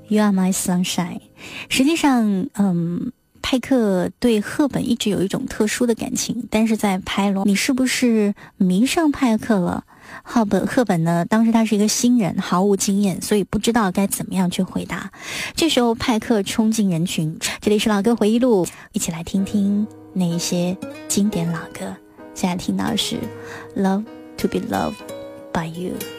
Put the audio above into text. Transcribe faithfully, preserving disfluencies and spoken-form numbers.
You are my sunshine。 实际上嗯，派克对赫本一直有一种特殊的感情，但是在拍了你是不是迷上派克了，赫本赫本呢，当时他是一个新人，毫无经验，所以不知道该怎么样去回答。这时候派克冲进人群，这里是老歌回忆录，一起来听听那一些经典老歌。现在听到的是 Love to be loved by you。